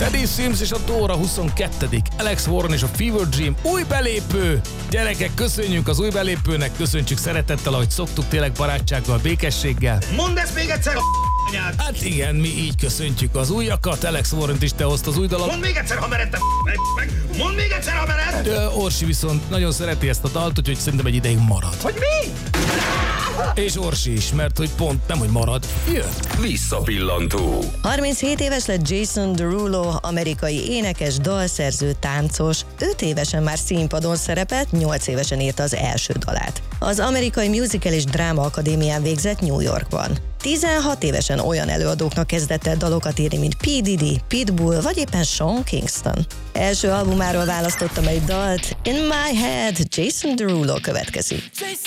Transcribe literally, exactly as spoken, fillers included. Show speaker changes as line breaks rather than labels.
Teddy Swims és a Dora huszonkettő. Alex Warren és a Fever Dream új belépő. Gyerekek, köszönjük az új belépőnek, köszönjük szeretettel, ahogy szoktuk, tényleg barátsággal, békességgel.
Mondd ezt még egyszer, a anyád!
Hát igen, mi így köszöntjük az újakat. Alex Warrent is te hozta az új dalat.
Mondd még egyszer, ha mered, te meg, meg! Mondd még egyszer, ha mered!
De Orsi viszont nagyon szereti ezt a dalt, úgyhogy szerintem egy ideig marad.
Hogy mi?
És Orsi is, mert hogy pont nem, hogy marad, jön.
Visszapillantó.
harminchét éves lett Jason Derulo, amerikai énekes, dalszerző, táncos. öt évesen már színpadon szerepelt, nyolc évesen írta az első dalát. Az Amerikai Musical és Dráma Akadémián végzett New Yorkban. tizenhat évesen olyan előadóknak kezdett el dalokat írni, mint P. Diddy, Pitbull vagy éppen Sean Kingston. Első albumáról választottam egy dalt, In My Head, Jason Derulo következik.